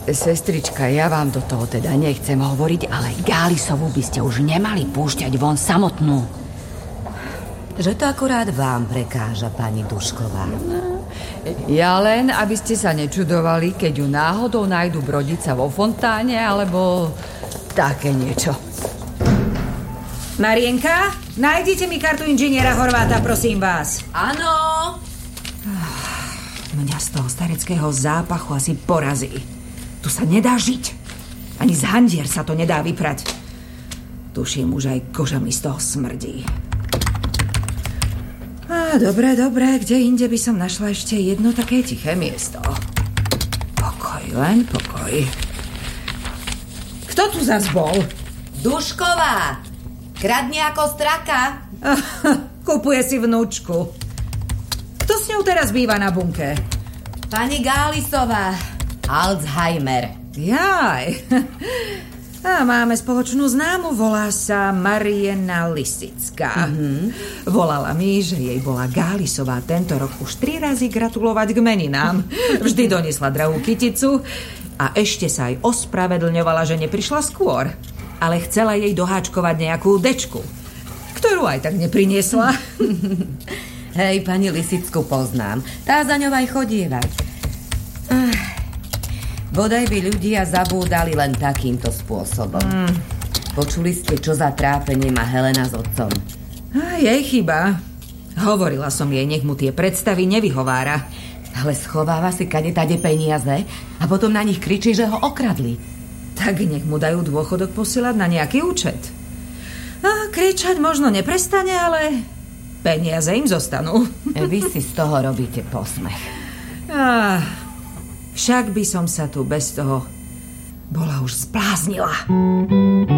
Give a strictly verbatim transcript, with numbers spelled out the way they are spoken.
Sestrička, ja vám do toho teda nechcem hovoriť, ale Gálisovu by ste už nemali púšťať von samotnú. Že to akurát vám prekáža, pani Dušková. Ja len, aby ste sa nečudovali, keď ju náhodou nájdu brodiť sa vo fontáne, alebo také niečo. Marienka, nájdite mi kartu inžiniera Horváta, prosím vás. Áno. Mňa z toho stareckého zápachu asi porazí. Tu sa nedá žiť. Ani z handier sa to nedá vyprať. Tuším, už aj koža mi z toho smrdí. Á, dobre, dobre, kde inde by som našla ešte jedno také tiché miesto? Pokoj, len pokoj. Kto tu zas bol? Dušková. Kradne ako straka. Kupuje si vnúčku. Kto s ňou teraz býva na bunke? Pani Gálisová. Alzheimer. Jaj. A máme spoločnú známu, volá sa Mariena Lisická. Mm-hmm. Volala mi, že jej bola Gálisová tento rok už tri razy gratulovať k meninám. Vždy doniesla drahú kyticu a ešte sa aj ospravedlňovala, že neprišla skôr. Ale chcela jej doháčkovať nejakú dečku, ktorú aj tak nepriniesla. Hej, pani Lisicku poznám. Tá za ňou aj chodievať. Ach, bodaj by ľudia zabúdali len takýmto spôsobom. Mm. Počuli ste, čo za trápenie má Helena s otcom? A jej chyba. Hovorila som jej, nech mu tie predstavy nevyhovára. Ale schováva si kadetade peniaze a potom na nich kričí, že ho okradli. Tak nech mu dajú dôchodok posielať na nejaký účet. A kričať možno neprestane, ale peniaze im zostanú. Vy si z toho robíte posmech. Ah, však by som sa tu bez toho bola už zbláznila.